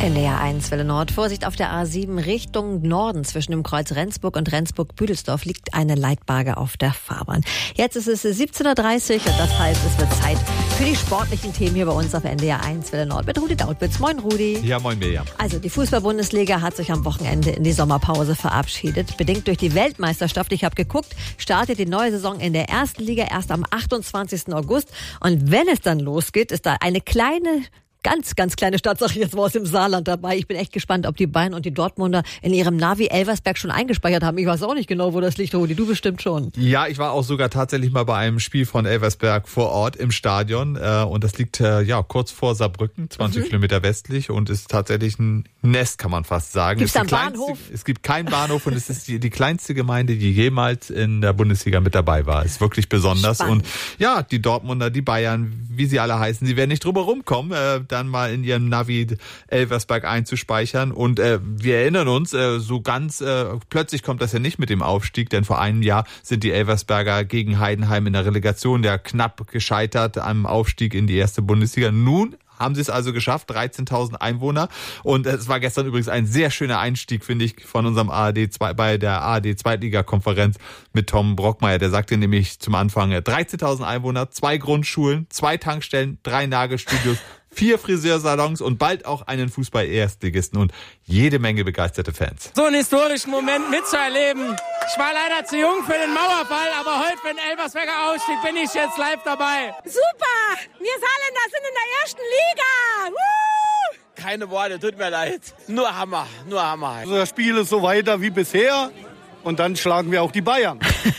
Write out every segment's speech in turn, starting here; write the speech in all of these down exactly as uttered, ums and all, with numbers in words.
N D R eins Welle Nord. Vorsicht auf der A sieben Richtung Norden. Zwischen dem Kreuz Rendsburg und Rendsburg-Büdelsdorf liegt eine Leitbarge auf der Fahrbahn. Jetzt ist es siebzehn Uhr dreißig und das heißt, es wird Zeit für die sportlichen Themen hier bei uns auf N D R eins Welle Nord mit Rudi Dautwitz. Moin Rudi. Ja, moin Mirjam. Also die Fußball-Bundesliga hat sich am Wochenende in die Sommerpause verabschiedet. Bedingt durch die Weltmeisterschaft, ich habe geguckt, startet die neue Saison in der ersten Liga erst am achtundzwanzigsten August. Und wenn es dann losgeht, ist da eine kleine Ganz, ganz kleine Stadt, sag ich jetzt mal, aus dem Saarland dabei. Ich bin echt gespannt, ob die Bayern und die Dortmunder in ihrem Navi Elversberg schon eingespeichert haben. Ich weiß auch nicht genau, wo das liegt, Rudi. Du bestimmt schon. Ja, ich war auch sogar tatsächlich mal bei einem Spiel von Elversberg vor Ort im Stadion. Und das liegt ja kurz vor Saarbrücken, zwanzig mhm. Kilometer westlich, und ist tatsächlich ein Nest, kann man fast sagen. Gibt es da einen kleinste, Bahnhof? Es gibt keinen Bahnhof und es ist die, die kleinste Gemeinde, die jemals in der Bundesliga mit dabei war. Ist wirklich besonders. Spannend. Und ja, die Dortmunder, die Bayern, wie sie alle heißen, sie werden nicht drüber rumkommen, äh, dann mal in ihrem Navi Elversberg einzuspeichern. Und äh, wir erinnern uns, äh, so ganz äh, plötzlich kommt das ja nicht mit dem Aufstieg, denn vor einem Jahr sind die Elversberger gegen Heidenheim in der Relegation ja knapp gescheitert am Aufstieg in die erste Bundesliga. Nun haben sie es also geschafft, dreizehntausend Einwohner. Und es war gestern übrigens ein sehr schöner Einstieg, finde ich, von unserem A R D zwei, bei der A R D Zweitliga-Konferenz mit Tom Brockmeier. Der sagte nämlich zum Anfang, dreizehntausend Einwohner, zwei Grundschulen, zwei Tankstellen, drei Nagelstudios, vier Friseursalons und bald auch einen Fußball-Erstligisten und jede Menge begeisterte Fans. So einen historischen Moment mitzuerleben. Ich war leider zu jung für den Mauerfall, aber heute für den Elversberger Ausstieg bin ich jetzt live dabei. Super! Wir Saarländer sind in der ersten Liga! Woo! Keine Worte, tut mir leid. Nur Hammer, nur Hammer. Also das Spiel ist so weiter wie bisher. Und dann schlagen wir auch die Bayern.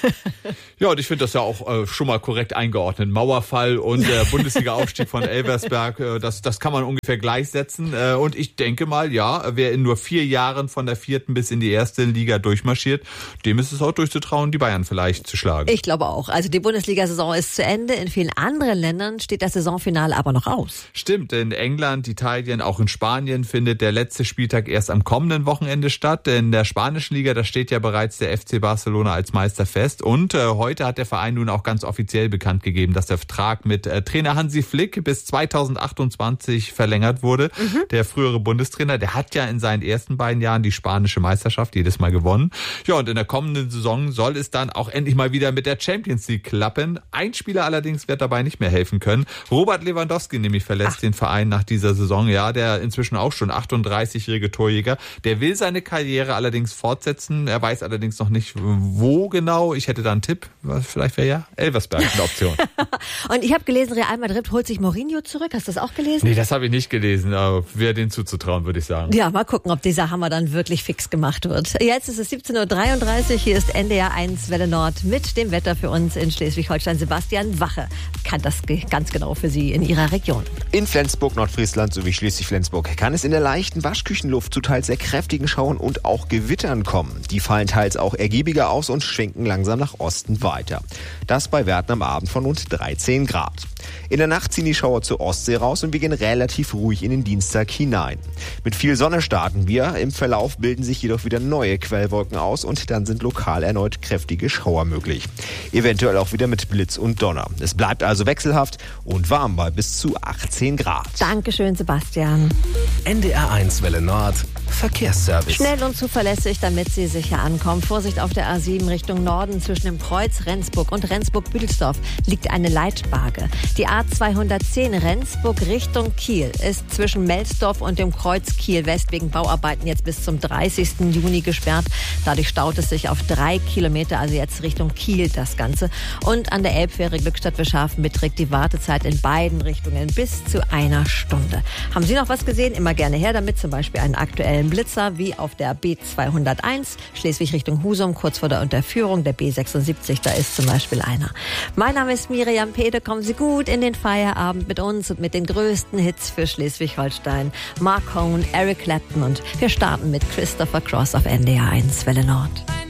Ja, und ich finde das ja auch äh, schon mal korrekt eingeordnet. Mauerfall und der äh, Bundesliga-Aufstieg von Elversberg, äh, das, das kann man ungefähr gleichsetzen. Äh, und ich denke mal, ja, wer in nur vier Jahren von der vierten bis in die erste Liga durchmarschiert, dem ist es auch durchzutrauen, die Bayern vielleicht zu schlagen. Ich glaube auch. Also die Bundesliga-Saison ist zu Ende. In vielen anderen Ländern steht das Saisonfinale aber noch aus. Stimmt, in England, Italien, auch in Spanien findet der letzte Spieltag erst am kommenden Wochenende statt. In der spanischen Liga, da steht ja bereits der F C Barcelona als Meister fest. Und äh, heute hat der Verein nun auch ganz offiziell bekannt gegeben, dass der Vertrag mit äh, Trainer Hansi Flick bis zweitausendachtundzwanzig verlängert wurde. Mhm. Der frühere Bundestrainer, der hat ja in seinen ersten beiden Jahren die spanische Meisterschaft jedes Mal gewonnen. Ja, und in der kommenden Saison soll es dann auch endlich mal wieder mit der Champions League klappen. Ein Spieler allerdings wird dabei nicht mehr helfen können. Robert Lewandowski nämlich verlässt Ach. den Verein nach dieser Saison. Ja, der inzwischen auch schon achtunddreißigjährige Torjäger. Der will seine Karriere allerdings fortsetzen. Er weiß allerdings noch nicht, wo genau. Ich hätte da einen Tipp. Vielleicht wäre ja Elversberg eine Option. Und ich habe gelesen, Real Madrid holt sich Mourinho zurück. Hast du das auch gelesen? Nee, das habe ich nicht gelesen. Aber wäre denen zuzutrauen, würde ich sagen. Ja, mal gucken, ob dieser Hammer dann wirklich fix gemacht wird. Jetzt ist es siebzehn Uhr dreiunddreißig. Hier ist N D R eins Welle Nord mit dem Wetter für uns in Schleswig-Holstein. Sebastian Wache kann das ganz genau für Sie in Ihrer Region. In Flensburg, Nordfriesland sowie Schleswig-Flensburg kann es in der leichten Waschküchenluft zu teils sehr kräftigen Schauern und auch Gewittern kommen. Die fallen teils auch ergiebiger aus und schwenken langsam nach Osten weiter. Das bei Werten am Abend von rund dreizehn Grad. In der Nacht ziehen die Schauer zur Ostsee raus und wir gehen relativ ruhig in den Dienstag hinein. Mit viel Sonne starten wir. Im Verlauf bilden sich jedoch wieder neue Quellwolken aus und dann sind lokal erneut kräftige Schauer möglich. Eventuell auch wieder mit Blitz und Donner. Es bleibt also wechselhaft und warm bei bis zu achtzehn Grad. Dankeschön, Sebastian. N D R eins Welle Nord Verkehrsservice. Schnell und zuverlässig, damit Sie sicher ankommen. Vorsicht auf der A sieben Richtung Norden. Zwischen dem Kreuz Rendsburg und Rendsburg-Büdelsdorf liegt eine Leitbarge. Die A zweihundertzehn Rendsburg Richtung Kiel ist zwischen Melsdorf und dem Kreuz Kiel West wegen Bauarbeiten jetzt bis zum dreißigsten Juni gesperrt. Dadurch staut es sich auf drei Kilometer, also jetzt Richtung Kiel das Ganze. Und an der Elbfähre Glückstadt-Bescharfen beträgt die Wartezeit in beiden Richtungen bis zu einer Stunde. Haben Sie noch was gesehen? Immer gerne her damit, zum Beispiel einen aktuellen Blitzer wie auf der B zweihunderteins, Schleswig Richtung Husum, kurz vor der Unterführung der B sechsundsiebzig, da ist zum Beispiel einer. Mein Name ist Miriam Pede, kommen Sie gut in den Feierabend mit uns und mit den größten Hits für Schleswig-Holstein. Mark Cohn, Eric Clapton und wir starten mit Christopher Cross auf N D R eins Welle Nord.